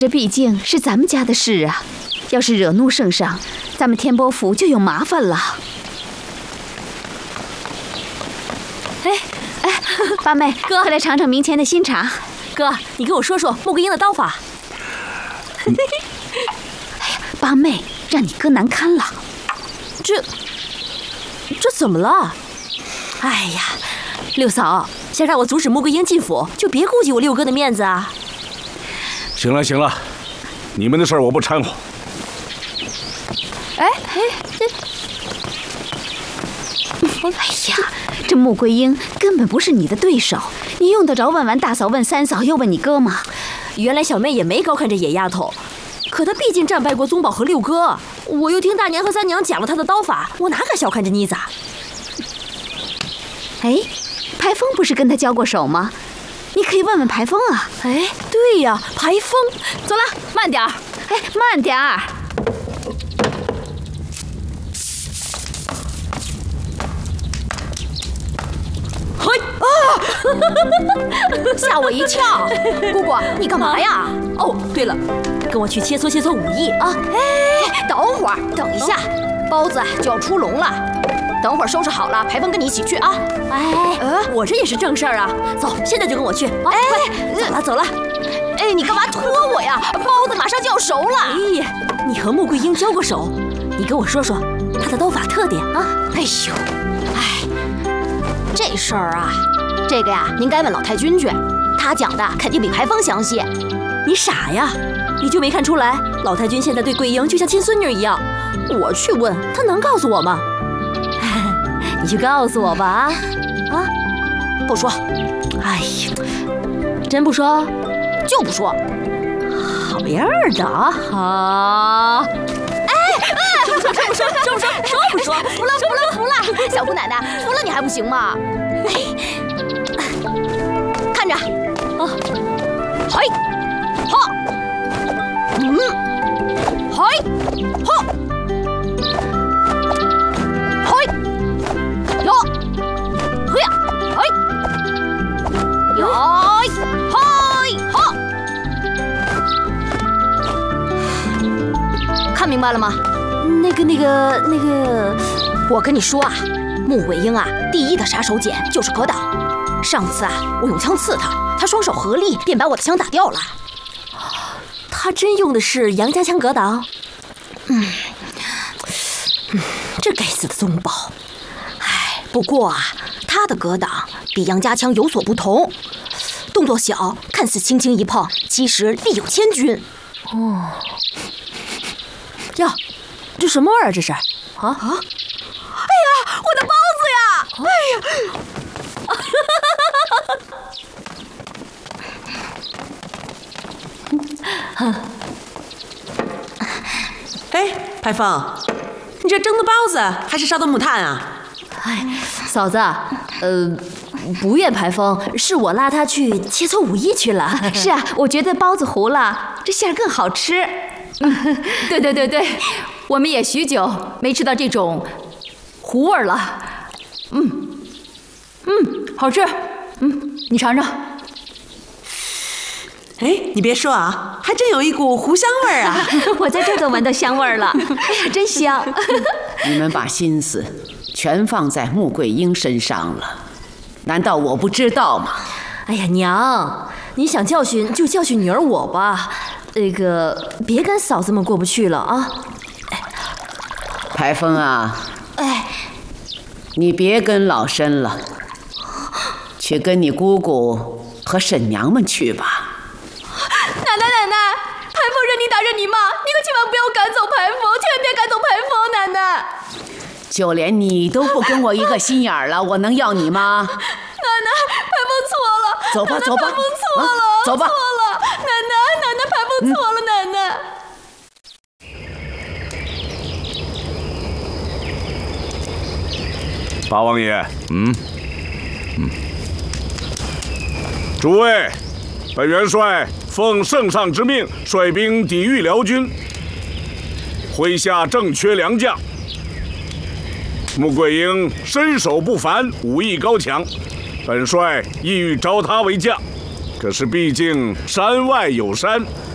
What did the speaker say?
这毕竟是咱们家的事啊，要是惹怒圣上，咱们天波府就有麻烦了。哎，八妹，哥，快来尝尝明前的新茶。 哥，你给我说说穆桂英的刀法。 哎呀，八妹，让你哥难堪了。 这怎么了？哎呀，六嫂，想让我阻止穆桂英进府，就别顾及我六哥的面子啊。 行了行了，你们的事儿我不掺和。 哎呀，这穆桂英根本不是你的对手，你用得着问完大嫂问三嫂又问你哥吗？ 原来小妹也没高看这野丫头，可她毕竟战败过宗保和六哥，我又听大娘和三娘讲了她的刀法，我哪敢小看这妮子？ 哎，排风不是跟她交过手吗？你可以问问排风啊。 哎，对呀，排风。走了，慢点儿。 哎，慢点儿。 嘿啊！吓我一跳。姑姑，你干嘛呀？哦，对了，跟我去切磋切磋武艺啊。 哎，等会儿，等一下，包子就要出笼了。等会儿收拾好了，排风跟你一起去啊！ 我这也是正事儿啊！走，现在就跟我去！走了！ 哎，你干嘛拖我呀？包子马上就要熟了！ 哎呀，你和穆桂英交过手，你跟我说说她的刀法特点啊！ 哎呦，这事儿啊，这个呀，您该问老太君去，他讲的肯定比排风详细。 你傻呀？你就没看出来，老太君现在对桂英就像亲孙女一样？我去问，她能告诉我吗？你去告诉我吧，啊！ 不说。 哎呀，真不说？ 就不说。 好样的啊！好。说不说？ 服了！小姑奶奶，服了你还不行吗？看着，嘿，哈，嘿，哈。看明白了吗？ 那个， 我跟你说啊，穆桂英啊，第一的杀手锏就是格挡。上次啊，我用枪刺她双手合力便把我的枪打掉了。 她真用的是杨家枪格挡？ 这该死的宗保。哎，不过啊，他的格挡比杨家枪有所不同，动作小，看似轻轻一碰，其实力有千钧。 哦。呀，这什么味儿啊？这是？啊！哎呀， 我的包子呀！ 哎呀！排风，你这蒸的包子还是烧的木炭啊？ 哎，嫂子，不怨排风，是我拉他去切磋武艺去了。 是啊，我觉得包子糊了，这馅儿更好吃。对，我们也许久没吃到这种糊味了。好吃。你尝尝。 哎，你别说啊，还真有一股糊香味儿啊！ 我在这儿都闻到香味儿了。哎呀，真香！ 你们把心思全放在穆桂英身上了，难道我不知道吗？ 哎呀，娘，你想教训就教训女儿我吧，别跟嫂子们过不去了啊！ 排风啊，你别跟老身了，去跟你姑姑和婶娘们去吧。 奶奶，排风任你打任你骂，你可千万不要赶走排风，千万别赶走排风，奶奶。 就连你都不跟我一个心眼儿了，我能要你吗？ 奶奶，排风错了。 走吧， 排风错了， 走吧。 错了，奶奶，排风错了，奶奶。 八王爷，诸位，本元帅奉圣上之命，率兵抵御辽军，麾下正缺良将。穆桂英身手不凡，武艺高强，本帅意欲招他为将。可是毕竟山外有山，